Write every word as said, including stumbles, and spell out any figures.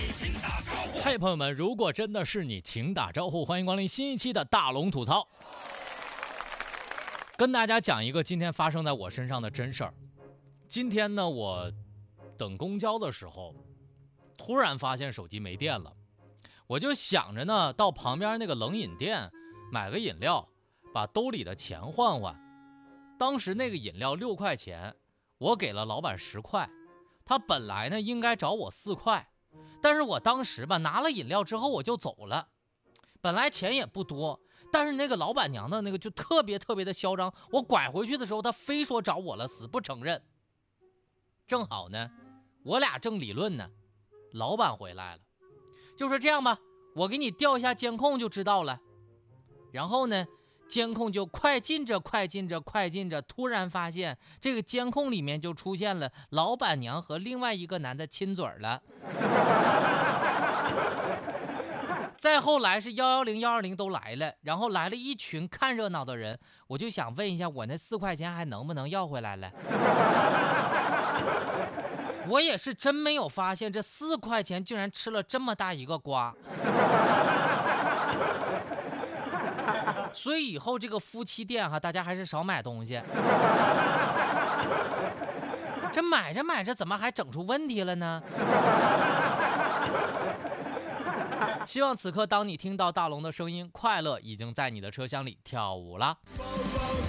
嗨，朋友们，如果真的是你，请打招呼，欢迎光临新一期的大龙吐槽。跟大家讲一个今天发生在我身上的真事儿。今天呢，我等公交的时候，突然发现手机没电了，我就想着呢，到旁边那个冷饮店买个饮料，把兜里的钱换换。当时那个饮料六块钱，我给了老板十块，他本来呢应该找我四块。但是我当时吧拿了饮料之后我就走了，本来钱也不多，但是那个老板娘的那个就特别特别的嚣张，我拐回去的时候她非说找我了，死不承认。正好呢我俩正理论呢，老板回来了，就说这样吧，我给你调一下监控就知道了。然后呢监控就快进着快进着快进着，突然发现这个监控里面就出现了老板娘和另外一个男的亲嘴了。再后来是一一零一二零都来了，然后来了一群看热闹的人，我就想问一下，我那四块钱还能不能要回来了？我也是真没有发现这四块钱竟然吃了这么大一个瓜。所以以后这个夫妻店哈，大家还是少买东西。这买着买着怎么还整出问题了呢？希望此刻当你听到大龙的声音，快乐已经在你的车厢里跳舞了。